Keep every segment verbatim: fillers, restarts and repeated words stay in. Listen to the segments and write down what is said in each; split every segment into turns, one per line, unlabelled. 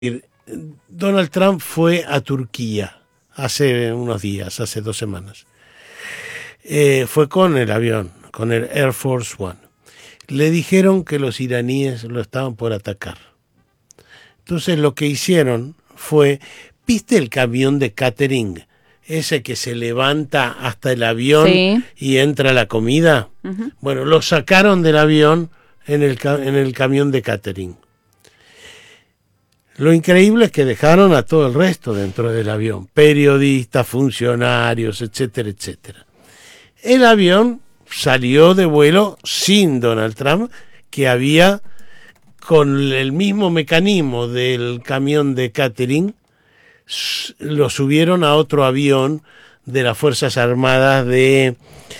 Donald Trump fue a Turquía hace unos días, hace dos semanas. Eh, fue con el avión, con el Air Force One. Le dijeron que los iraníes lo estaban por atacar. Entonces lo que hicieron fue, ¿viste el camión de catering? Ese que se levanta hasta el avión, sí, y entra la comida. Uh-huh. Bueno, lo sacaron del avión en el, en el camión de catering. Lo increíble es que dejaron a todo el resto dentro del avión, periodistas, funcionarios, etcétera, etcétera. El avión salió de vuelo sin Donald Trump, que había, con el mismo mecanismo del camión de catering, lo subieron a otro avión de las Fuerzas Armadas de,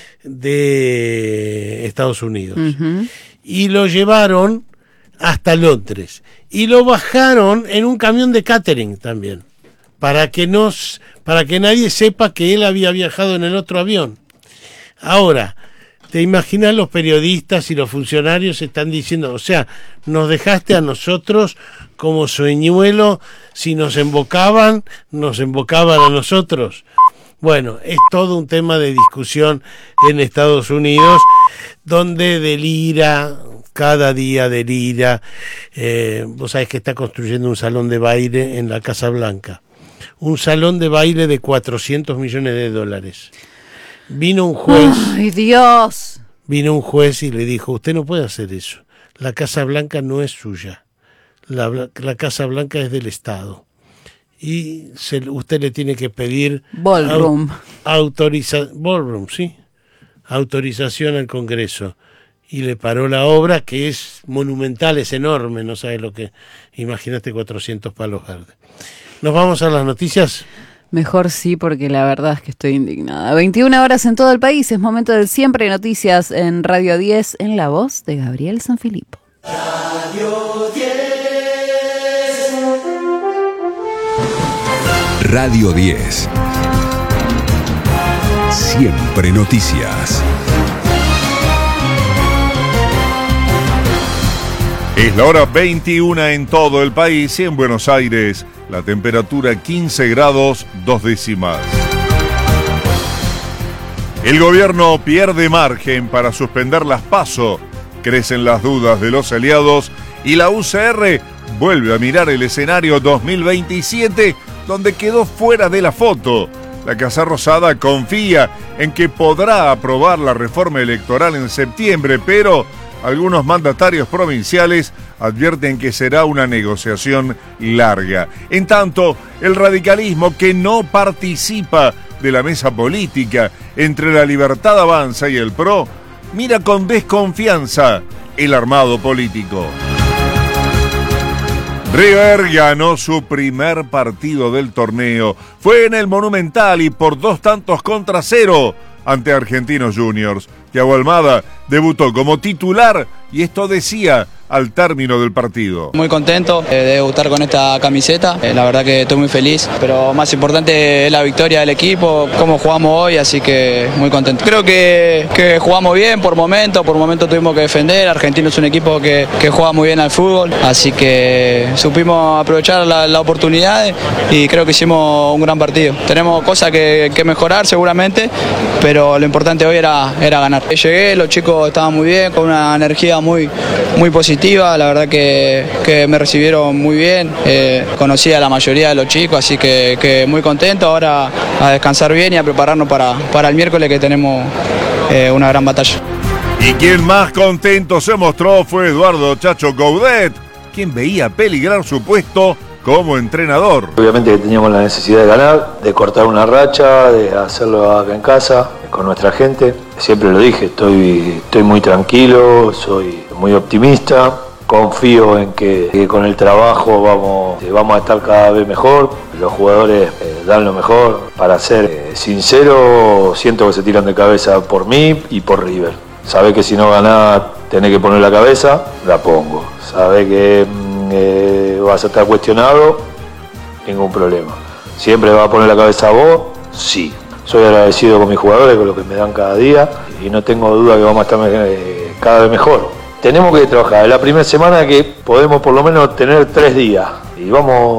de Estados Unidos. Uh-huh. Y lo llevaron hasta Londres. Y lo bajaron en un camión de catering también, para que, nos, para que nadie sepa que él había viajado en el otro avión. Ahora, ¿te imaginas? Los periodistas y los funcionarios están diciendo, o sea, nos dejaste a nosotros como sueñuelo, si nos embocaban, nos embocaban a nosotros. Bueno, es todo un tema de discusión en Estados Unidos, donde delira, cada día delira. Eh, vos sabés que está construyendo un salón de baile en la Casa Blanca. Un salón de baile de cuatrocientos millones de dólares. Vino un juez.
¡Ay, Dios!
Vino un juez y le dijo, usted no puede hacer eso. La Casa Blanca no es suya. La, la Casa Blanca es del Estado. Y se, usted le tiene que pedir...
Ballroom.
Au, autoriza, ballroom, sí. Autorización al Congreso. Y le paró la obra, que es monumental, es enorme, no sabes lo que... Imagínate cuatrocientos palos verdes. ¿Nos vamos a las noticias?
Mejor sí, porque la verdad es que estoy indignada. veintiuna horas en todo el país, es momento del Siempre Noticias en Radio diez, en la voz de Gabriel Sanfilippo.
Radio diez.
Radio diez. Siempre Noticias.
Es la hora veintiuna en todo el país y en Buenos Aires la temperatura quince grados dos décimas. El gobierno pierde margen para suspender las PASO, crecen las dudas de los aliados y la U C R vuelve a mirar el escenario dos mil veintisiete, donde quedó fuera de la foto. La Casa Rosada confía en que podrá aprobar la reforma electoral en septiembre, pero algunos mandatarios provinciales advierten que será una negociación larga. En tanto, el radicalismo, que no participa de la mesa política entre la Libertad Avanza y el P R O, mira con desconfianza el armado político. River ganó su primer partido del torneo. Fue en el Monumental y por dos tantos contra cero ante Argentinos Juniors. Thiago Almada debutó como titular y esto decía al término del partido.
Muy contento eh, de debutar con esta camiseta, eh, la verdad que estoy muy feliz, pero más importante es la victoria del equipo, cómo jugamos hoy, así que muy contento. Creo que, que jugamos bien por momentos, por momentos tuvimos que defender. Argentino es un equipo que, que juega muy bien al fútbol, así que supimos aprovechar la, la oportunidad y creo que hicimos un gran partido. Tenemos cosas que, que mejorar seguramente, pero lo importante hoy era, era ganar. Llegué, los chicos estaban muy bien, con una energía muy, muy positiva. La verdad que, que me recibieron muy bien, eh, conocí a la mayoría de los chicos, así que, que muy contento. Ahora a descansar bien y a prepararnos para, para el miércoles, que tenemos eh, una gran batalla.
Y quien más contento se mostró fue Eduardo Chacho Coudet, quien veía peligrar su puesto como entrenador.
Obviamente que teníamos la necesidad de ganar, de cortar una racha, de hacerlo acá en casa, con nuestra gente. Siempre lo dije, estoy, estoy muy tranquilo, soy muy optimista, confío en que, que con el trabajo vamos, vamos a estar cada vez mejor. Los jugadores eh, dan lo mejor. Para ser eh, sincero, siento que se tiran de cabeza por mí y por River. Sabés que si no ganás tenés que poner la cabeza, la pongo. Sabés que eh, vas a estar cuestionado, ningún problema. ¿Siempre vas a poner la cabeza a vos? Sí. Soy agradecido con mis jugadores, con lo que me dan cada día, y no tengo duda que vamos a estar eh, cada vez mejor. Tenemos que trabajar. Es la primera semana que podemos por lo menos tener tres días. y vamos